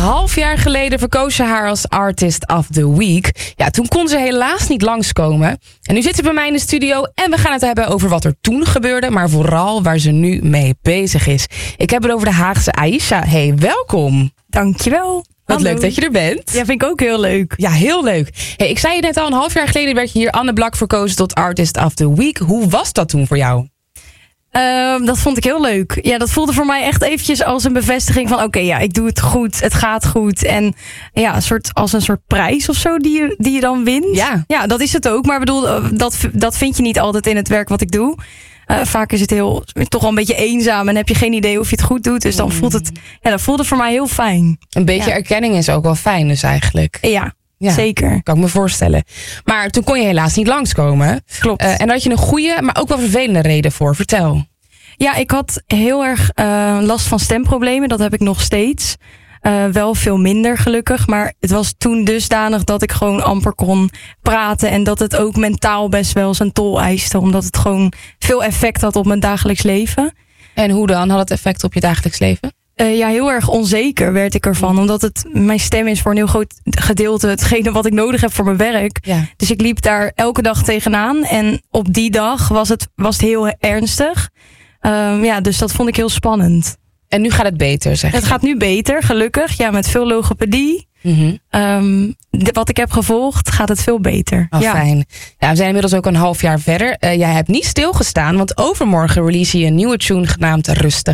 half jaar geleden verkoos ze haar als Artist of the Week. Ja, toen kon ze helaas niet langskomen. En nu zit ze bij mij in de studio en we gaan het hebben over wat er toen gebeurde, maar vooral waar ze nu mee bezig is. Ik heb het over de Haagse Aisha. Hey, welkom. Dankjewel. Wat Hallo. leuk dat je er bent. Ja, vind ik ook heel leuk. Ja, heel leuk. Hey, ik zei je net al, een half jaar geleden werd je hier Anne Blak verkozen tot Artist of the Week. Hoe was dat toen voor jou? Dat vond ik heel leuk. Ja, dat voelde voor mij echt eventjes als een bevestiging van oké, ik doe het goed, het gaat goed. En ja, als een soort prijs of zo die je dan wint. Ja, dat is het ook. Maar ik bedoel, dat vind je niet altijd in het werk wat ik doe. Vaak is het toch wel een beetje eenzaam en heb je geen idee of je het goed doet. Dus dan dat voelde voor mij heel fijn. Een beetje erkenning is ook wel fijn dus eigenlijk. Ja, zeker. Kan ik me voorstellen. Maar toen kon je helaas niet langskomen. Klopt. En daar had je een goede, maar ook wel vervelende reden voor. Vertel. Ja, ik had heel erg last van stemproblemen. Dat heb ik nog steeds. Wel veel minder gelukkig. Maar het was toen dusdanig dat ik gewoon amper kon praten. En dat het ook mentaal best wel zijn tol eiste. Omdat het gewoon veel effect had op mijn dagelijks leven. En hoe dan? Had het effect op je dagelijks leven? Ja, heel erg onzeker werd ik ervan. Omdat mijn stem is voor een heel groot gedeelte hetgene wat ik nodig heb voor mijn werk. Ja. Dus ik liep daar elke dag tegenaan. En op die dag was het heel ernstig. Dus dat vond ik heel spannend. En nu gaat het beter, zeg je? Het gaat nu beter, gelukkig. Ja, met veel logopedie. Wat ik heb gevolgd, gaat het veel beter. Oh, fijn. Ja, we zijn inmiddels ook een half jaar verder. Jij hebt niet stilgestaan, want overmorgen release je een nieuwe tune genaamd Rustig